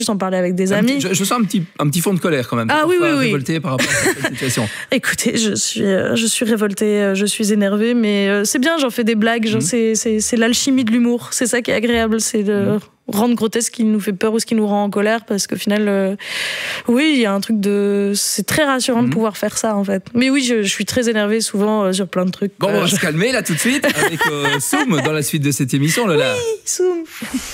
J'en parlais avec des amis. Je sens un petit fond de colère quand même. Ah oui. Révolté par rapport à cette situation. Écoutez, je suis révoltée, je suis énervée, mais c'est bien, j'en fais des blagues. Genre, c'est l'alchimie de l'humour. C'est ça qui est agréable, c'est de rendre grotesque ce qui nous fait peur ou ce qui nous rend en colère, parce qu'au final, oui, il y a un truc de... C'est très rassurant de pouvoir faire ça, en fait. Mais oui, je suis très énervée souvent sur plein de trucs. Bon, on va se calmer là tout de suite avec Soum dans la suite de cette émission. Lola. Oui, Soum.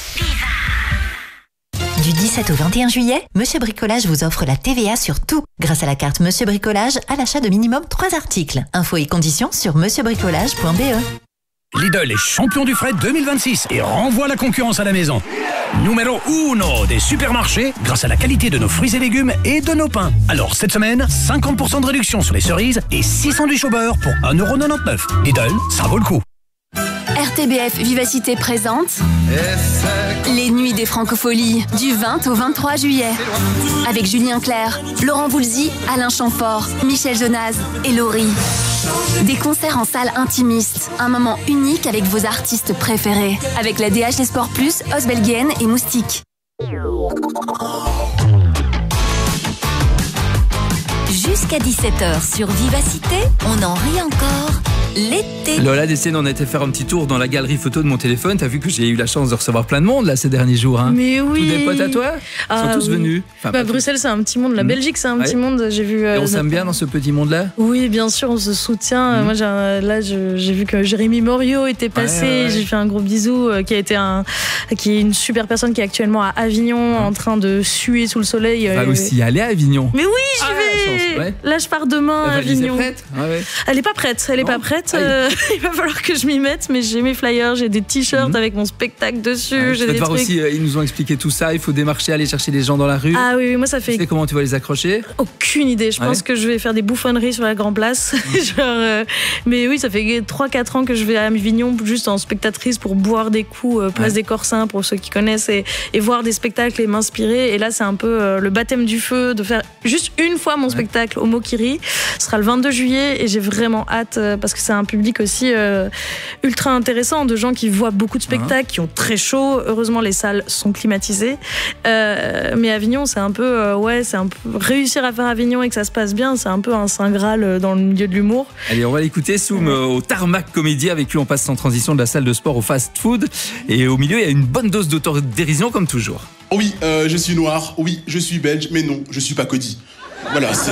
Du 17 au 21 juillet, Monsieur Bricolage vous offre la TVA sur tout. Grâce à la carte Monsieur Bricolage, à l'achat de minimum 3 articles. Infos et conditions sur monsieurbricolage.be. Lidl est champion du fret 2026 et renvoie la concurrence à la maison. Numéro 1 des supermarchés grâce à la qualité de nos fruits et légumes et de nos pains. Alors cette semaine, 50% de réduction sur les cerises et 6 sandwichs au beurre pour 1,99€. Lidl, ça vaut le coup. RTBF Vivacité présente les Nuits des Francopholies du 20 au 23 juillet avec Julien Clerc, Laurent Voulzy, Alain Chamfort, Michel Jonas et Laurie. Des concerts en salle intimiste, un moment unique avec vos artistes préférés, avec la DH des Sports Plus, Osbelguen et Moustique. Jusqu'à 17h sur Vivacité, on en rit encore. L'été. Lola Dessène, on a été faire un petit tour dans la galerie photo de mon téléphone. T'as vu que j'ai eu la chance de recevoir plein de monde là ces derniers jours. Hein. Mais oui. Tous des potes à toi sont tous venus. Enfin, Bruxelles, c'est un petit monde. La Belgique, c'est un petit monde. J'ai vu. Et on s'aime bien dans ce petit monde-là. Oui, bien sûr, on se soutient. Moi, j'ai vu que Jérémy Morio était passé. J'ai fait un gros bisou, qui est une super personne qui est actuellement à Avignon, en train de suer sous le soleil. Va aussi aller à Avignon. Mais oui, j'y vais. Là, je pars demain à Avignon. Est prête Elle est pas prête. Elle est pas prête. Il va falloir que je m'y mette, mais j'ai mes flyers, j'ai des t-shirts avec mon spectacle dessus. J'ai des trucs. Aussi, ils nous ont expliqué tout ça. Il faut démarcher, aller chercher les gens dans la rue. Ah oui, moi ça fait. Tu sais comment tu vas les accrocher? Aucune idée. Je pense que je vais faire des bouffonneries sur la Grand Place. Mais oui, ça fait 3-4 ans que je vais à Avignon juste en spectatrice pour boire des coups, place des Corsins pour ceux qui connaissent, et voir des spectacles et m'inspirer. Et là, c'est un peu le baptême du feu de faire juste une fois mon spectacle Homo qui rit. Ce sera le 22 juillet et j'ai vraiment hâte parce que c'est un public aussi ultra intéressant, de gens qui voient beaucoup de spectacles, qui ont très chaud. Heureusement, les salles sont climatisées. Mais Avignon, c'est un peu réussir à faire Avignon et que ça se passe bien, c'est un peu un saint graal dans le milieu de l'humour. Allez, on va l'écouter Soum au Tarmac Comédie. Avec lui, on passe sans transition de la salle de sport au fast-food. Et au milieu, il y a une bonne dose d'autodérision comme toujours. Oui, je suis noir. Oui, je suis belge. Mais non, je suis pas Cody. Voilà, c'est...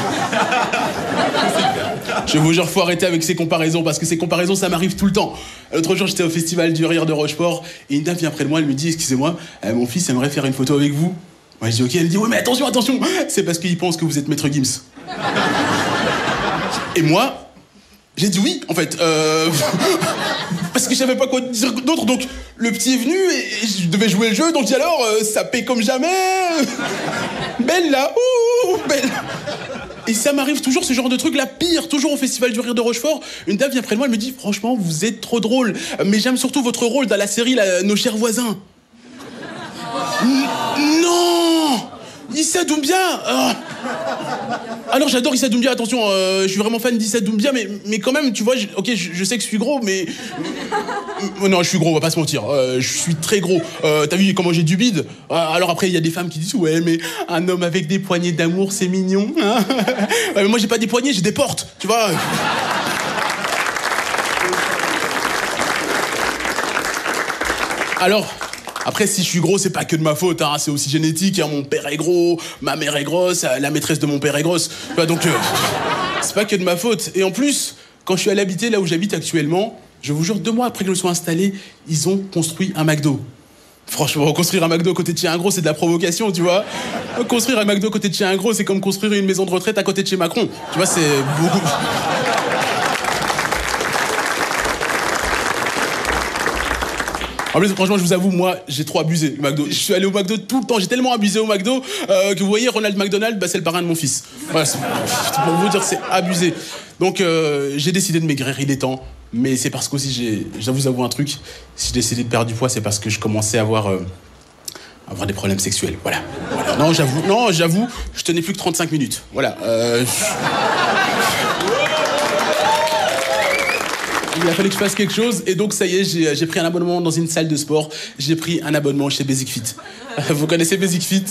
Je vous jure, faut arrêter avec ces comparaisons, parce que ces comparaisons, ça m'arrive tout le temps. L'autre jour, j'étais au festival du rire de Rochefort, et une dame vient près de moi, elle me dit, excusez-moi, mon fils aimerait faire une photo avec vous. Moi, je dis, ok, elle me dit, ouais, mais attention, c'est parce qu'il pense que vous êtes Maître Gims. Et moi, j'ai dit oui, en fait, parce que je savais pas quoi dire d'autre, donc le petit est venu, et je devais jouer le jeu, donc j'ai alors, ça paie comme jamais, belle là, ouh, belle. Et ça m'arrive toujours, ce genre de truc, la pire, toujours au Festival du Rire de Rochefort. Une dame vient près de moi, elle me dit, franchement, vous êtes trop drôle, mais j'aime surtout votre rôle dans la série Nos chers voisins. Non, Issa Doumbia. Alors j'adore Issa Doumbia, attention, je suis vraiment fan d'Issa Doumbia, mais quand même, tu vois, je sais que je suis gros, mais... Non, je suis gros, on va pas se mentir, je suis très gros. T'as vu comment j'ai du bide? Alors après, il y a des femmes qui disent, ouais, mais un homme avec des poignées d'amour, c'est mignon. Hein. Mais moi, j'ai pas des poignées, j'ai des portes, tu vois. Alors... Après, si je suis gros, c'est pas que de ma faute, hein, c'est aussi génétique, hein. Mon père est gros, ma mère est grosse, la maîtresse de mon père est grosse. Donc, c'est pas que de ma faute. Et en plus, quand je suis allé habiter là où j'habite actuellement, je vous jure, 2 mois après que je me sois installé, ils ont construit un McDo. Franchement, construire un McDo à côté de chez un gros, c'est de la provocation, tu vois. Construire un McDo à côté de chez un gros, c'est comme construire une maison de retraite à côté de chez Macron. Tu vois, c'est beaucoup... En plus, franchement, je vous avoue, moi, j'ai trop abusé, le McDo. Je suis allé au McDo tout le temps, j'ai tellement abusé au McDo que vous voyez, Ronald McDonald, bah, c'est le parrain de mon fils. Voilà, pour vous dire, c'est abusé. Donc, j'ai décidé de maigrir, il est temps. Mais c'est parce qu'aussi, je vous avoue un truc, si j'ai décidé de perdre du poids, c'est parce que je commençais à avoir des problèmes sexuels, voilà. Non, j'avoue, je tenais plus que 35 minutes, voilà. Il a fallu que je fasse quelque chose et donc ça y est, j'ai pris un abonnement dans une salle de sport. J'ai pris un abonnement chez Basic Fit. Vous connaissez Basic Fit?